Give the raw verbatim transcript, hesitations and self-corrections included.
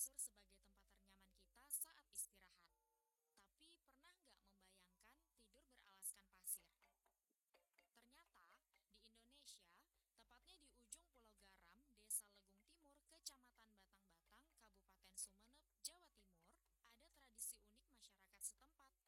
kasur sebagai tempat ternyaman kita saat istirahat. Tapi pernah nggak membayangkan tidur beralaskan pasir? Ternyata, di Indonesia, tepatnya di ujung Pulau Garam, Desa Legung Timur, Kecamatan Batang-Batang, Kabupaten Sumeneb, Jawa Timur, ada tradisi unik masyarakat setempat